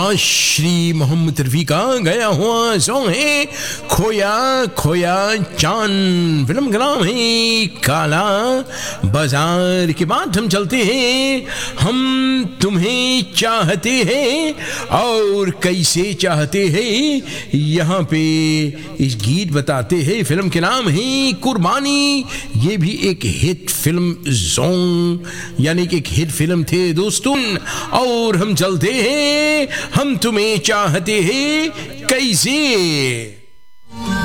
श्री मोहम्मद रफी का गया हुआ सॉन्ग है खोया खोया चांद। फिल्म का नाम है काला बाजार। के बाद हम चलते हैं हम तुम्हें चाहते हैं और कैसे चाहते हैं, यहाँ पे इस गीत बताते हैं। फिल्म के नाम है कुर्बानी। ये भी एक हिट फिल्म सॉन्ग यानी कि एक हिट फिल्म थे दोस्तों। और हम चलते हैं हम तुम्हें चाहते हैं कैसे।